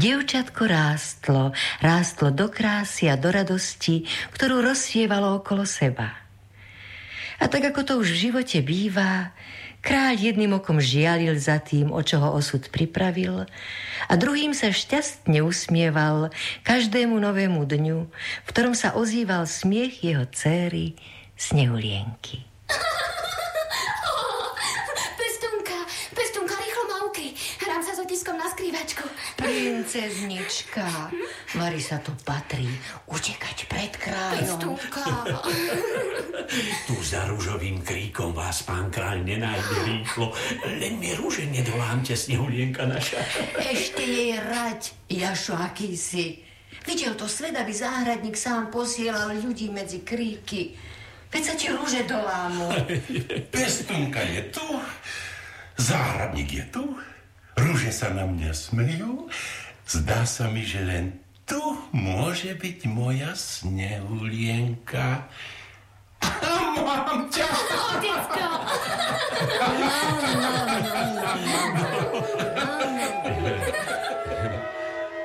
Dievčatko rástlo do krásy a do radosti, ktorú rozsievalo okolo seba. A tak ako to už v živote býva, kráľ jedným okom žialil za tým, o čo ho osud pripravil, a druhým sa šťastne usmieval každému novému dňu, v ktorom sa ozýval smiech jeho dcéry Snehulienky. Pestunka, rýchlo ma ukry. Hrám sa s otiskom na skrývačku. Princeznička, Marisa, to patrí utekať pred kráľom. Pestunka. Tu za ružovým kríkom vás pán kráľ nenájde rýchlo. Len mi rúže nedolámte, Snehulienka naša. Ešte jej rať, Jašo, aký si. Videl to svet, aby záhradník sám posielal ľudí medzi kríky. Veď sa ti rúže dolámu. Pestunka je tu, záhradník je tu, rúže sa na mňa smejú. Zdá sa mi, že len tu môže byť moja Snehulienka. Mám ťa! Otecko!